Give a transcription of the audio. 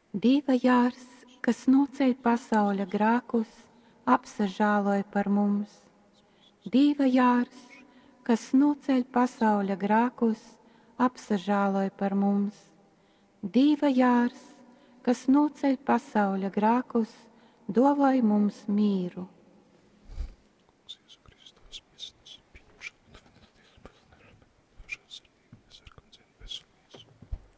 Dieva jārs, kas noceļ pasaules grēkus, apsažāloja par mums. Dieva jārs, kas noceļ pasaules grēkus, apsažāloja par mums. Dieva jārs, kas noceļ pasaules grēkus, dāvāj mums mīru.